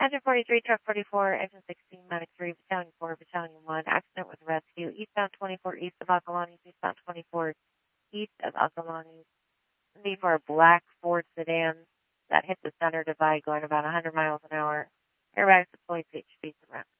Engine 43, truck 44, engine 16, medic 3, battalion 4, battalion 1, accident with rescue, eastbound 24 east of Acalanes, eastbound 24 east of Acalanes. Need for a black Ford sedan that hit the center divide going about 100 miles an hour. Airbags deployed, pitch speeds around.